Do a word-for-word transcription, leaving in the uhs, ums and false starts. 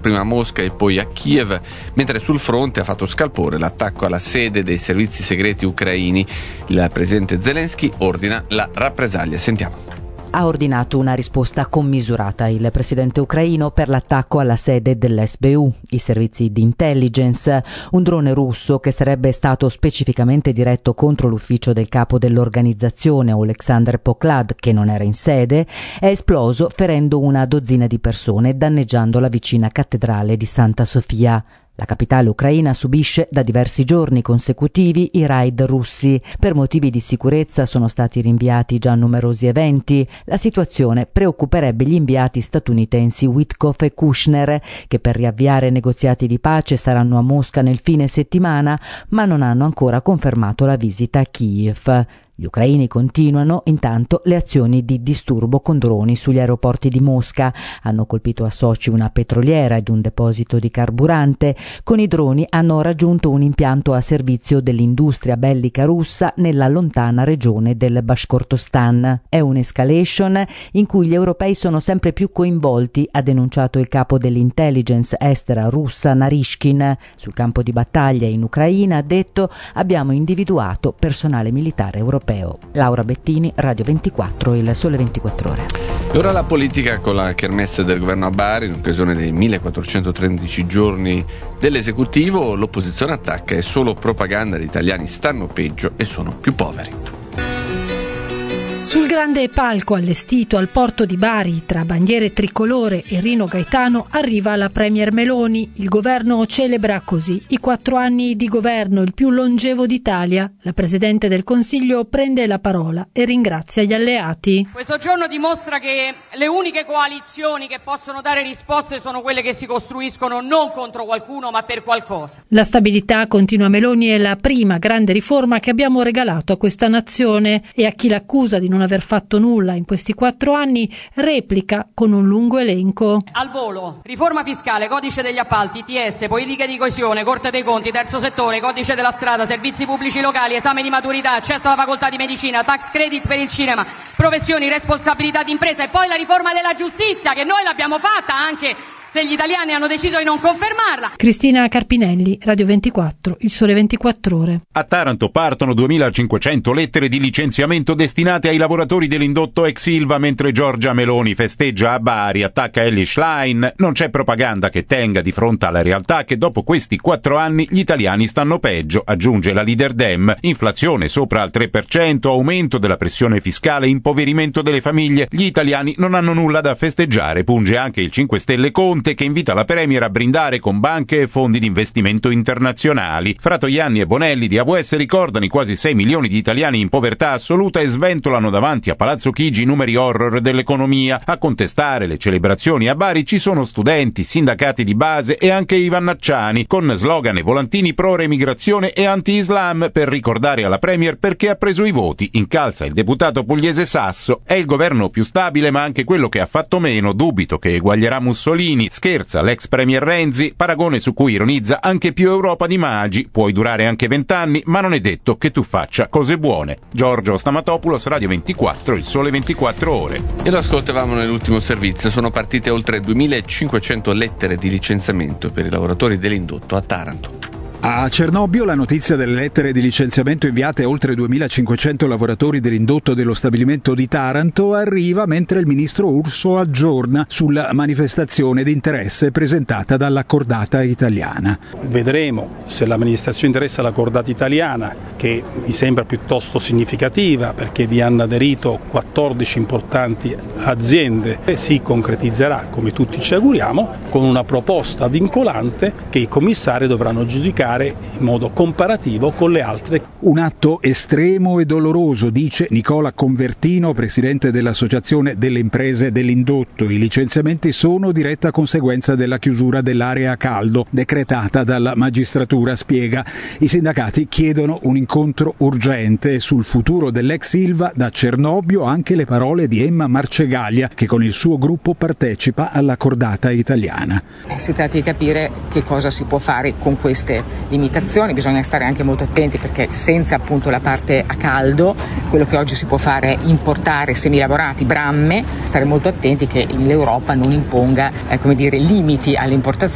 prima a Mosca e poi a Kiev, mentre sul fronte ha fatto scalpore l'attacco alla sede dei servizi segreti ucraini. Il presidente Zelensky ordina la rappresaglia. Sentiamo. Ha ordinato una risposta commisurata il presidente ucraino per l'attacco alla sede dell'S B U, i servizi di intelligence. Un drone russo che sarebbe stato specificamente diretto contro l'ufficio del capo dell'organizzazione, Oleksandr Poklad, che non era in sede, è esploso ferendo una dozzina di persone e danneggiando la vicina cattedrale di Santa Sofia. La capitale ucraina subisce da diversi giorni consecutivi i raid russi. Per motivi di sicurezza sono stati rinviati già numerosi eventi. La situazione preoccuperebbe gli inviati statunitensi Witkoff e Kushner, che per riavviare negoziati di pace saranno a Mosca nel fine settimana, ma non hanno ancora confermato la visita a Kiev. Gli ucraini continuano intanto le azioni di disturbo con droni sugli aeroporti di Mosca. Hanno colpito a Sochi una petroliera ed un deposito di carburante. Con i droni hanno raggiunto un impianto a servizio dell'industria bellica russa nella lontana regione del Bashkortostan. È un'escalation in cui gli europei sono sempre più coinvolti, ha denunciato il capo dell'intelligence estera russa Narishkin. Sul campo di battaglia in Ucraina, ha detto, abbiamo individuato personale militare europeo. Laura Bettini, Radio ventiquattro, Il Sole ventiquattro Ore. E ora la politica con la kermesse del governo a Bari in occasione dei millequattrocentotredici giorni dell'esecutivo. L'opposizione attacca: è solo propaganda, gli italiani stanno peggio e sono più poveri. Sul grande palco allestito al porto di Bari, tra bandiere tricolore e Rino Gaetano, arriva la premier Meloni. Il governo celebra così i quattro anni di governo, il più longevo d'Italia. La Presidente del Consiglio prende la parola e ringrazia gli alleati. Questo giorno dimostra che le uniche coalizioni che possono dare risposte sono quelle che si costruiscono non contro qualcuno ma per qualcosa. La stabilità, continua Meloni, è la prima grande riforma che abbiamo regalato a questa nazione, e a chi l'accusa di non aver fatto nulla in questi quattro anni replica con un lungo elenco. Al volo: riforma fiscale, codice degli appalti, I T S, politiche di coesione, Corte dei Conti, terzo settore, codice della strada, servizi pubblici locali, esame di maturità, accesso alla facoltà di medicina, tax credit per il cinema, professioni, responsabilità d'impresa, e poi la riforma della giustizia, che noi l'abbiamo fatta anche se gli italiani hanno deciso di non confermarla. Cristina Carpinelli, Radio ventiquattro, Il Sole ventiquattro Ore. A Taranto partono duemilacinquecento lettere di licenziamento destinate ai lavoratori dell'indotto ex Ilva, mentre Giorgia Meloni festeggia a Bari, attacca Elly Schlein. Non c'è propaganda che tenga di fronte alla realtà che dopo questi quattro anni gli italiani stanno peggio, aggiunge la leader Dem. Inflazione sopra al tre per cento, aumento della pressione fiscale, impoverimento delle famiglie. Gli italiani non hanno nulla da festeggiare, punge anche il cinque Stelle Conte, che invita la Premier a brindare con banche e fondi di investimento internazionali. Fratoianni e Bonelli di A V S ricordano i quasi sei milioni di italiani in povertà assoluta e sventolano davanti a Palazzo Chigi i numeri horror dell'economia. A contestare le celebrazioni a Bari ci sono studenti, sindacati di base e anche i vannacciani, con slogan e volantini pro remigrazione e anti-islam, per ricordare alla Premier perché ha preso i voti. Incalza il deputato pugliese Sasso: è il governo più stabile ma anche quello che ha fatto meno, dubito che eguaglierà Mussolini. Scherza l'ex premier Renzi, paragone su cui ironizza: anche più Europa di Magi, puoi durare anche vent'anni, ma non è detto che tu faccia cose buone. Giorgio Stamatopoulos, Radio ventiquattro, Il Sole ventiquattro Ore. E lo ascoltavamo nell'ultimo servizio. Sono partite oltre duemilacinquecento lettere di licenziamento per i lavoratori dell'indotto a Taranto. A Cernobbio la notizia delle lettere di licenziamento inviate a oltre duemilacinquecento lavoratori dell'indotto dello stabilimento di Taranto arriva mentre il ministro Urso aggiorna sulla manifestazione di interesse presentata dalla cordata italiana. Vedremo se la manifestazione interessa la cordata italiana, che mi sembra piuttosto significativa perché vi hanno aderito quattordici importanti aziende, e si concretizzerà, come tutti ci auguriamo, con una proposta vincolante che i commissari dovranno giudicare in modo comparativo con le altre. Un atto estremo e doloroso, dice Nicola Convertino, presidente dell'Associazione delle Imprese dell'Indotto. I licenziamenti sono diretta conseguenza della chiusura dell'area a caldo decretata dalla magistratura, spiega. I sindacati chiedono un incontro urgente. Sul futuro dell'ex Ilva da Cernobbio anche le parole di Emma Marcegaglia, che con il suo gruppo partecipa alla cordata italiana. Si tratta di capire che cosa si può fare con queste limitazioni, bisogna stare anche molto attenti perché senza appunto la parte a caldo, quello che oggi si può fare è importare semilavorati, bramme, stare molto attenti che l'Europa non imponga eh, come dire, limiti all'importazione.